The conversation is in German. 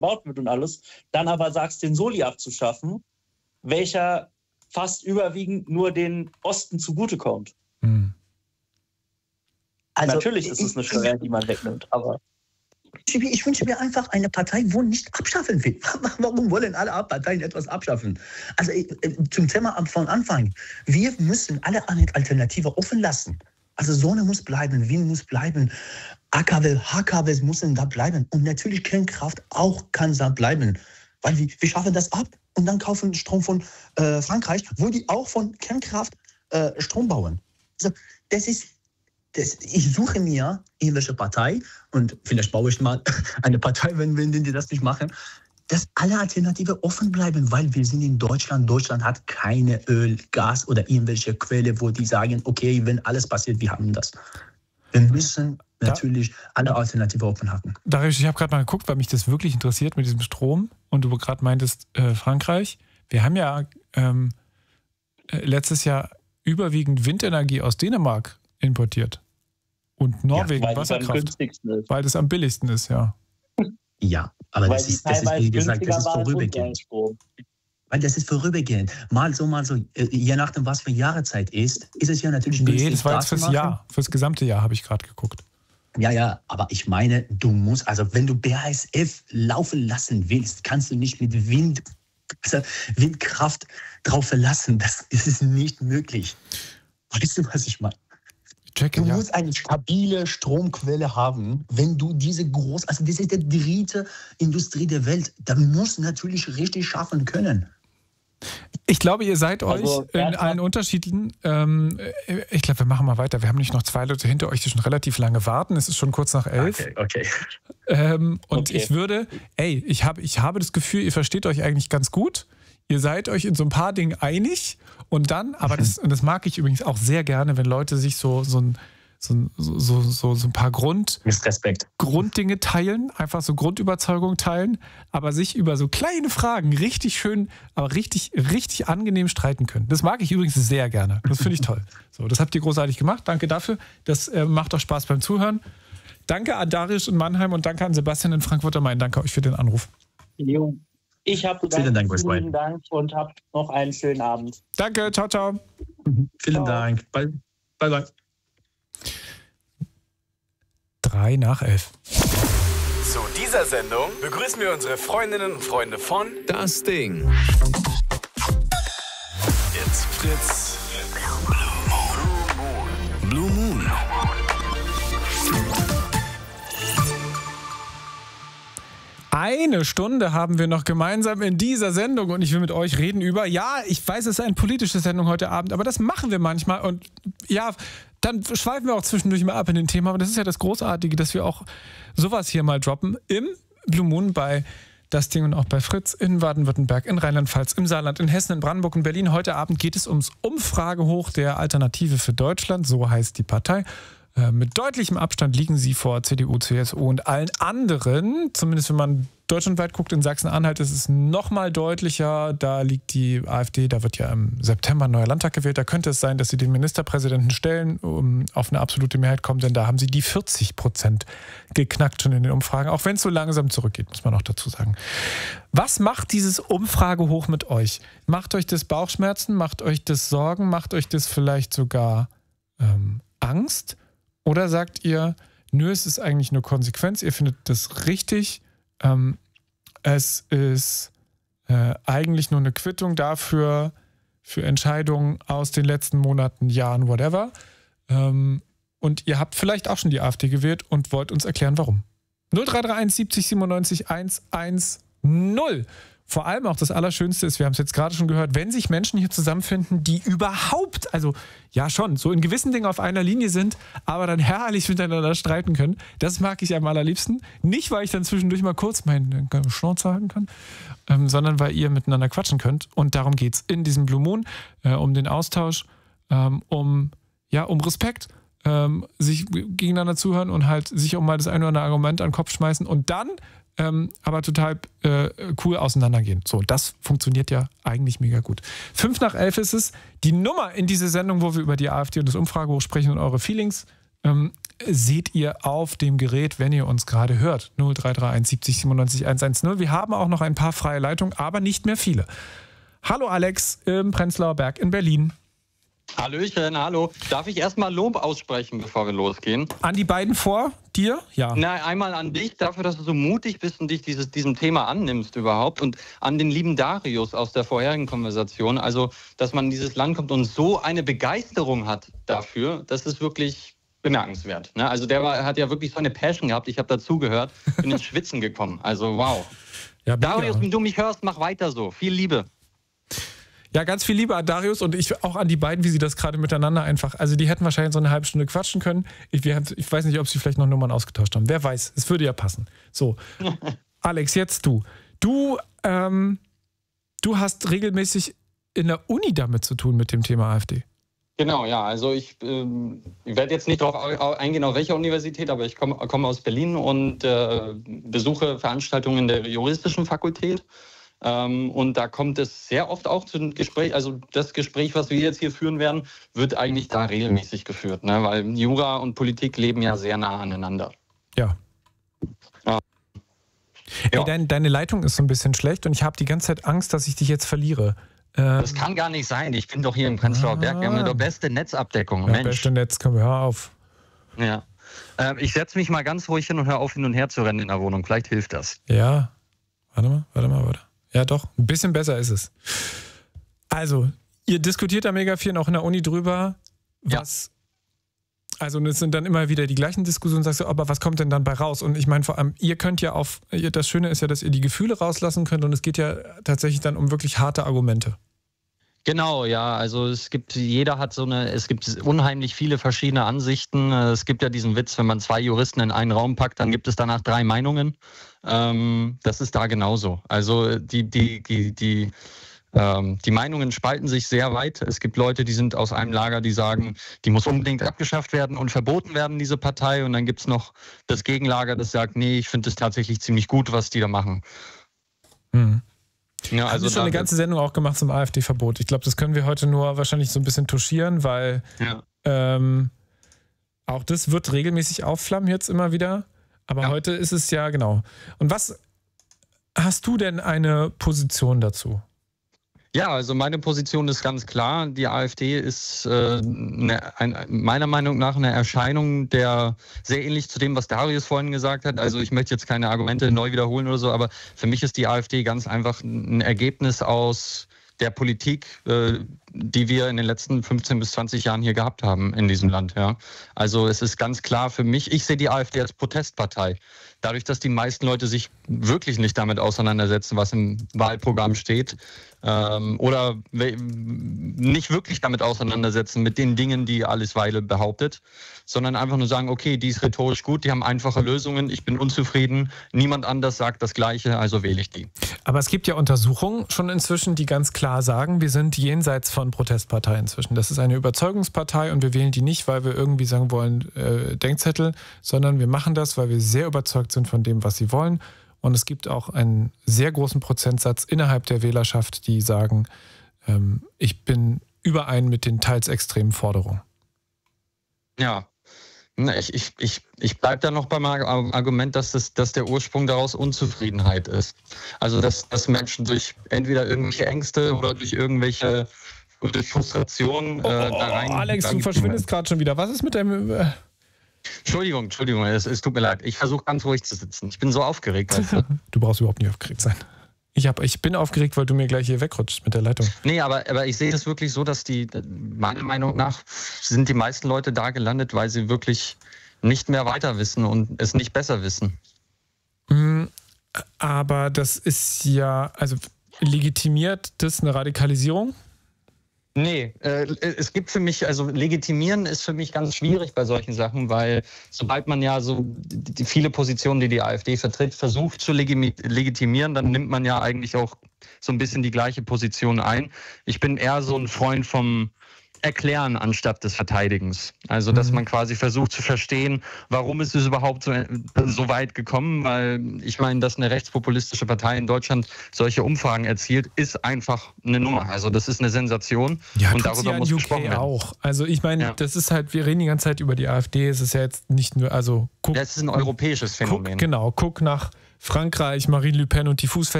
gebaut wird und alles, dann aber sagst, den Soli abzuschaffen, welcher fast überwiegend nur den Osten zugutekommt. Also, natürlich ist es eine Steuer, die man wegnimmt, aber... Ich wünsche mir einfach eine Partei, wo nicht abschaffen will. Warum wollen alle Parteien etwas abschaffen? Also zum Thema von Anfang. Wir müssen alle Alternativen offen lassen. Also Sonne muss bleiben, Wind muss bleiben, AKW, HKW müssen da bleiben. Und natürlich Kernkraft auch kann da bleiben. Weil wir schaffen das ab und dann kaufen Strom von Frankreich, wo die auch von Kernkraft Strom bauen. Also ich suche mir irgendwelche Partei und vielleicht baue ich mal eine Partei, wenn die das nicht machen, dass alle Alternativen offen bleiben, weil wir sind in Deutschland. Deutschland hat keine Öl, Gas oder irgendwelche Quelle, wo die sagen, okay, wenn alles passiert, wir haben das. Wir müssen natürlich alle Alternativen offen halten. Darius, ich habe gerade mal geguckt, weil mich das wirklich interessiert mit diesem Strom und du gerade meintest Frankreich. Wir haben ja letztes Jahr überwiegend Windenergie aus Dänemark importiert. Und Norwegen Wasserkraft, weil das am billigsten ist, ja. Ja, aber das ist, wie gesagt, das ist vorübergehend. Weil das ist vorübergehend. Mal so, je nachdem, was für Jahreszeit ist es ja natürlich günstig. Nee, das war jetzt fürs Jahr, fürs gesamte Jahr habe ich gerade geguckt. Ja, aber ich meine, du musst, also wenn du BASF laufen lassen willst, kannst du nicht mit Windkraft drauf verlassen. Das ist nicht möglich. Weißt du, was ich meine? Du musst eine stabile Stromquelle haben, wenn du diese also das ist die dritte Industrie der Welt, da musst du natürlich richtig schaffen können. Ich glaube, ihr seid euch in allen Unterschieden, ich glaube, wir machen mal weiter. Wir haben nicht noch 2 Leute hinter euch, die schon relativ lange warten. Es ist schon kurz nach 11. Okay. Ich würde, ich habe das Gefühl, ihr versteht euch eigentlich ganz gut. Ihr seid euch in so ein paar Dingen einig und dann, aber das mag ich übrigens auch sehr gerne, wenn Leute sich so ein paar Grunddinge teilen, einfach so Grundüberzeugungen teilen, aber sich über so kleine Fragen richtig schön, aber richtig angenehm streiten können. Das mag ich übrigens sehr gerne. Das finde ich toll. So, das habt ihr großartig gemacht. Danke dafür. Das macht auch Spaß beim Zuhören. Danke an Darius in Mannheim und danke an Sebastian in Frankfurt am Main. Danke euch für den Anruf. Jo. Ich habe vielen Dank und habt noch einen schönen Abend. Danke, ciao, ciao. Vielen Dank. Bye. 3 nach 11. Zu dieser Sendung begrüßen wir unsere Freundinnen und Freunde von Das Ding. It's Fritz. Blue Moon. Eine Stunde haben wir noch gemeinsam in dieser Sendung und ich will mit euch reden über, ich weiß, es ist eine politische Sendung heute Abend, aber das machen wir manchmal und dann schweifen wir auch zwischendurch mal ab in den Thema, aber das ist ja das Großartige, dass wir auch sowas hier mal droppen im Blue Moon bei Das Ding und auch bei Fritz in Baden-Württemberg, in Rheinland-Pfalz, im Saarland, in Hessen, in Brandenburg und Berlin. Heute Abend geht es ums Umfragehoch der Alternative für Deutschland, so heißt die Partei. Mit deutlichem Abstand liegen sie vor CDU, CSU und allen anderen. Zumindest wenn man deutschlandweit guckt, in Sachsen-Anhalt ist es noch mal deutlicher. Da liegt die AfD, da wird ja im September ein neuer Landtag gewählt. Da könnte es sein, dass sie den Ministerpräsidenten stellen, um auf eine absolute Mehrheit kommen. Denn da haben sie die 40% geknackt schon in den Umfragen. Auch wenn es so langsam zurückgeht, muss man auch dazu sagen. Was macht dieses Umfragehoch mit euch? Macht euch das Bauchschmerzen? Macht euch das Sorgen? Macht euch das vielleicht sogar Angst? Oder sagt ihr, es ist eigentlich nur Konsequenz, ihr findet das richtig, es ist eigentlich nur eine Quittung dafür, für Entscheidungen aus den letzten Monaten, Jahren, whatever. Und ihr habt vielleicht auch schon die AfD gewählt und wollt uns erklären, warum. 0331 70 97 110. Vor allem auch das Allerschönste ist, wir haben es jetzt gerade schon gehört, wenn sich Menschen hier zusammenfinden, die überhaupt, also ja schon, so in gewissen Dingen auf einer Linie sind, aber dann herrlich miteinander streiten können. Das mag ich am allerliebsten. Nicht, weil ich dann zwischendurch mal kurz meine Schnauze halten kann, sondern weil ihr miteinander quatschen könnt. Und darum geht es in diesem Blue Moon, um den Austausch, um Respekt, sich gegeneinander zuhören und halt sich auch mal das eine oder andere Argument an den Kopf schmeißen und dann aber total cool auseinandergehen. So, das funktioniert ja eigentlich mega gut. 5 nach 11 ist es. Die Nummer in diese Sendung, wo wir über die AfD und das Umfragehoch sprechen und eure Feelings seht ihr auf dem Gerät, wenn ihr uns gerade hört. 0331 70 97 110. Wir haben auch noch ein paar freie Leitungen, aber nicht mehr viele. Hallo Alex im Prenzlauer Berg in Berlin. Hallöchen, hallo. Darf ich erstmal Lob aussprechen, bevor wir losgehen? An die beiden vor dir? Ja. Na, einmal an dich, dafür, dass du so mutig bist und dich diesem Thema annimmst überhaupt. Und an den lieben Darius aus der vorherigen Konversation. Also, dass man in dieses Land kommt und so eine Begeisterung hat dafür, das ist wirklich bemerkenswert. Ne? Also der hat ja wirklich so eine Passion gehabt. Ich habe dazugehört, bin ins Schwitzen gekommen. Also wow. Ja, Darius, wenn du mich hörst, mach weiter so. Viel Liebe. Ja, ganz viel Liebe an Darius und ich auch an die beiden, wie sie das gerade miteinander einfach, also die hätten wahrscheinlich so eine halbe Stunde quatschen können. Ich weiß nicht, ob sie vielleicht noch Nummern ausgetauscht haben. Wer weiß, es würde ja passen. So, Alex, jetzt du. Du hast regelmäßig in der Uni damit zu tun mit dem Thema AfD. Genau, ja. Also ich werde jetzt nicht darauf eingehen, auf welcher Universität, aber ich komme aus Berlin und besuche Veranstaltungen der juristischen Fakultät. Und da kommt es sehr oft auch zu einem Gespräch, also das Gespräch, was wir jetzt hier führen werden, wird eigentlich da regelmäßig geführt, ne? Weil Jura und Politik leben ja sehr nah aneinander. Ja. Ey, deine Leitung ist so ein bisschen schlecht und ich habe die ganze Zeit Angst, dass ich dich jetzt verliere. Das kann gar nicht sein. Ich bin doch hier im Prenzlauer Berg. Wir haben ja die beste Netzabdeckung. Ja, beste Netz, komm, hör auf. Ja. Ich setze mich mal ganz ruhig hin und hör auf, hin und her zu rennen in der Wohnung. Vielleicht hilft das. Ja. Warte mal. Ja, doch. Ein bisschen besser ist es. Also, ihr diskutiert da mega viel, auch in der Uni drüber. Was. Ja. Also, es sind dann immer wieder die gleichen Diskussionen. Sagst du, aber was kommt denn dann bei raus? Und ich meine, vor allem, ihr könnt ja das Schöne ist ja, dass ihr die Gefühle rauslassen könnt und es geht ja tatsächlich dann um wirklich harte Argumente. Genau, ja, also es gibt unheimlich viele verschiedene Ansichten. Es gibt ja diesen Witz, wenn man 2 Juristen in einen Raum packt, dann gibt es danach 3 Meinungen. Das ist da genauso. Also die Meinungen spalten sich sehr weit. Es gibt Leute, die sind aus einem Lager, die sagen, die muss unbedingt abgeschafft werden und verboten werden, diese Partei. Und dann gibt es noch das Gegenlager, das sagt, nee, ich finde es tatsächlich ziemlich gut, was die da machen. Mhm. Ja, also haben wir schon eine ganze Sendung auch gemacht zum AfD-Verbot. Ich glaube, das können wir heute nur wahrscheinlich so ein bisschen touchieren, weil auch das wird regelmäßig aufflammen jetzt immer wieder. Aber heute ist es ja genau. Und was hast du denn eine Position dazu? Ja, also meine Position ist ganz klar. Die AfD ist meiner Meinung nach eine Erscheinung, der sehr ähnlich zu dem, was Darius vorhin gesagt hat. Also ich möchte jetzt keine Argumente neu wiederholen oder so, aber für mich ist die AfD ganz einfach ein Ergebnis aus der Politik, die wir in den letzten 15 bis 20 Jahren hier gehabt haben in diesem Land. Ja. Also es ist ganz klar für mich, ich sehe die AfD als Protestpartei. Dadurch, dass die meisten Leute sich wirklich nicht damit auseinandersetzen, was im Wahlprogramm steht, oder nicht wirklich damit auseinandersetzen mit den Dingen, die Alice Weidel behauptet, sondern einfach nur sagen, okay, die ist rhetorisch gut, die haben einfache Lösungen, ich bin unzufrieden, niemand anders sagt das Gleiche, also wähle ich die. Aber es gibt ja Untersuchungen schon inzwischen, die ganz klar sagen, wir sind jenseits von Protestpartei inzwischen. Das ist eine Überzeugungspartei und wir wählen die nicht, weil wir irgendwie sagen wollen, Denkzettel, sondern wir machen das, weil wir sehr überzeugt sind von dem, was sie wollen. Und es gibt auch einen sehr großen Prozentsatz innerhalb der Wählerschaft, die sagen, ich bin überein mit den teils extremen Forderungen. Ja, ich bleibe da noch beim Argument, dass der Ursprung daraus Unzufriedenheit ist. Also dass Menschen durch entweder irgendwelche Ängste oder durch Frustration da rein... Alex, du verschwindest gerade schon wieder. Was ist mit deinem... Entschuldigung, es tut mir leid. Ich versuche ganz ruhig zu sitzen. Ich bin so aufgeregt. Weißt du? Du brauchst überhaupt nicht aufgeregt sein. Ich bin aufgeregt, weil du mir gleich hier wegrutscht mit der Leitung. Nee, aber ich sehe es wirklich so, dass meiner Meinung nach sind die meisten Leute da gelandet, weil sie wirklich nicht mehr weiter wissen und es nicht besser wissen. Aber das ist ja, also legitimiert das eine Radikalisierung? Nee, es gibt für mich, also legitimieren ist für mich ganz schwierig bei solchen Sachen, weil sobald man ja so die viele Positionen, die die AfD vertritt, versucht zu legitimieren, dann nimmt man ja eigentlich auch so ein bisschen die gleiche Position ein. Ich bin eher so ein Freund vom Erklären anstatt des Verteidigens. Also, dass man quasi versucht zu verstehen, warum ist es überhaupt so weit gekommen, weil ich meine, dass eine rechtspopulistische Partei in Deutschland solche Umfragen erzielt, ist einfach eine Nummer. Also, das ist eine Sensation und darüber muss gesprochen werden. Auch. Also, ich meine, das ist halt, wir reden die ganze Zeit über die AfD, es ist ja jetzt nicht nur, also das ist ein europäisches Phänomen. Guck nach Frankreich, Marine Le Pen und die Fußfeste